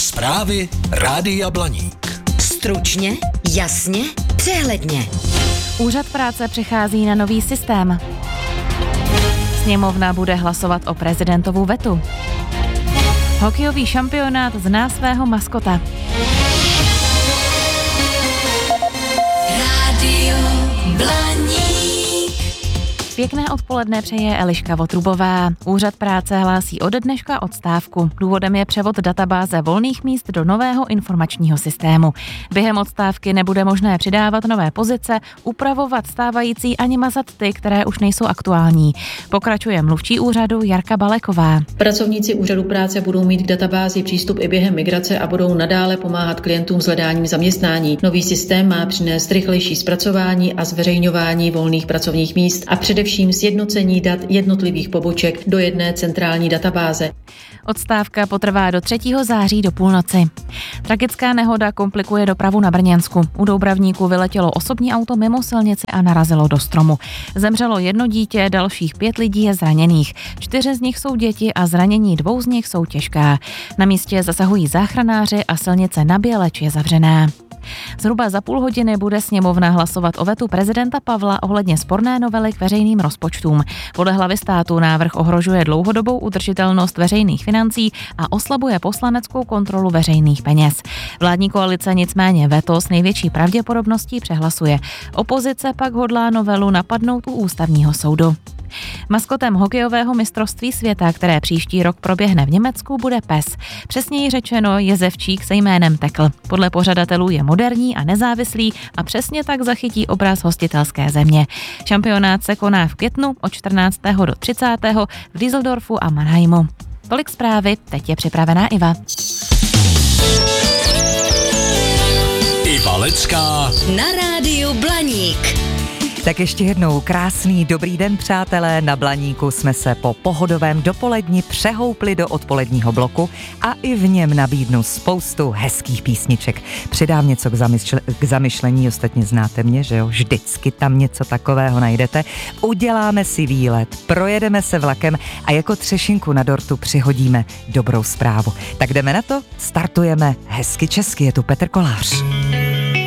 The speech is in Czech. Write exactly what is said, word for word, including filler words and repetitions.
Zprávy Rádia Blaník. Stručně, jasně, přehledně. Úřad práce přechází na nový systém. Sněmovna bude hlasovat o prezidentovu vetu. Hokejový šampionát zná svého maskota. Rádio Blaník. Pěkné odpoledne přeje Eliška Votrubová. Úřad práce hlásí ode dneška odstávku. Důvodem je převod databáze volných míst do nového informačního systému. Během odstávky nebude možné přidávat nové pozice, upravovat stávající ani mazat ty, které už nejsou aktuální. Pokračuje mluvčí úřadu Jarka Baleková. Pracovníci úřadu práce budou mít k databázi přístup i během migrace a budou nadále pomáhat klientům s hledáním zaměstnání. Nový systém má přinést rychlejší zpracování a zveřejňování volných pracovních míst a především Především sjednocení dat jednotlivých poboček do jedné centrální databáze. Odstávka potrvá do třetího září do půlnoci. Tragická nehoda komplikuje dopravu na Brněnsku. U Doubravníku vyletělo osobní auto mimo silnici a narazilo do stromu. Zemřelo jedno dítě, dalších pět lidí je zraněných. Čtyři z nich jsou děti a zranění dvou z nich jsou těžká. Na místě zasahují záchranáři a silnice na Běleč je zavřená. Zhruba za půl hodiny bude sněmovna hlasovat o vetu prezidenta Pavla ohledně sporné novely k veřejným rozpočtům. Podle hlavy státu návrh ohrožuje dlouhodobou udržitelnost veřejných financí a oslabuje poslaneckou kontrolu veřejných peněz. Vládní koalice nicméně veto s největší pravděpodobností přehlasuje. Opozice pak hodlá novelu napadnout u ústavního soudu. Maskotem hokejového mistrovství světa, které příští rok proběhne v Německu, bude pes. Přesněji řečeno jezevčík se jménem Tekl. Podle pořadatelů je moderní a nezávislý a přesně tak zachytí obraz hostitelské země. Šampionát se koná v květnu od čtrnáctého do třicátého v Düsseldorfu a Mannheimu. Tolik zprávy, teď je připravená Iva. Iva Lecká Na rádiu Blaník. Tak ještě jednou krásný dobrý den, přátelé. Na Blaníku jsme se po pohodovém dopoledni přehoupli do odpoledního bloku a i v něm nabídnu spoustu hezkých písniček. Přidám něco k, zamyšle, k zamyšlení, ostatně znáte mě, že jo, vždycky tam něco takového najdete. Uděláme si výlet, projedeme se vlakem a jako třešinku na dortu přihodíme dobrou zprávu. Tak jdeme na to, startujeme hezky česky, je tu Petr Kolář.